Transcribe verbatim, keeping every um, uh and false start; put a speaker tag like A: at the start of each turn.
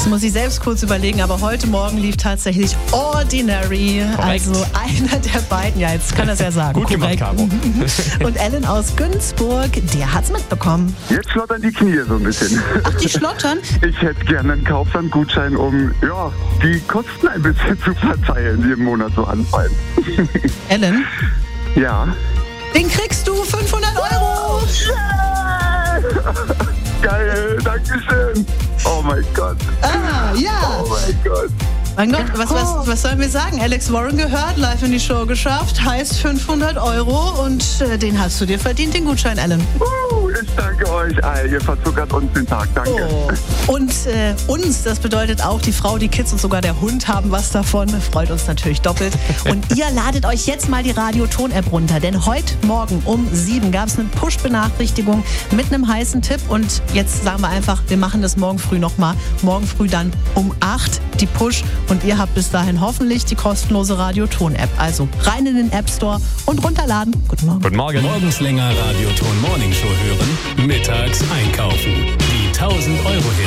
A: Das muss ich selbst kurz überlegen, aber heute Morgen lief tatsächlich Ordinary.
B: Korrekt.
A: Also einer der beiden. Ja, jetzt kann das ja sagen.
B: Gut gemacht, Caro.
A: Und Ellen aus Günzburg, der hat's mitbekommen.
C: Jetzt schlottern die Knie so ein bisschen.
A: Ach, die schlottern?
C: Ich hätte gerne einen Kaufland-Gutschein, um ja, die Kosten ein bisschen zu verteilen, die im Monat so anfallen.
A: Ellen,
C: Ja.
A: den kriegst du fünfhundert Euro.
C: Geil, danke schön. Oh mein Gott.
A: Ah, ja.
C: Oh mein Gott.
A: Mein Gott, was, was, was sollen wir sagen? Alex Warren gehört, live in die Show geschafft, heißt fünfhundert Euro und äh, den hast du dir verdient, den Gutschein, Ellen.
C: Uh, ich danke euch all. Ihr verzuckert uns den Tag. Danke.
A: Oh. Und äh, uns, das bedeutet auch, die Frau, die Kids und sogar der Hund haben was davon. Freut uns natürlich doppelt. Und ihr ladet euch jetzt mal die Radio-Ton-App runter, denn heute Morgen um sieben gab es eine Push-Benachrichtigung mit einem heißen Tipp. Und jetzt sagen wir einfach, wir machen das morgen früh nochmal. Morgen früh dann um acht die Push. Und ihr habt bis dahin hoffentlich die kostenlose Radio-Ton-App. Also rein in den App Store und runterladen. Guten Morgen.
B: Guten Morgen.
D: Morgens länger Radioton Morning Show hören, mittags einkaufen. Die tausend Euro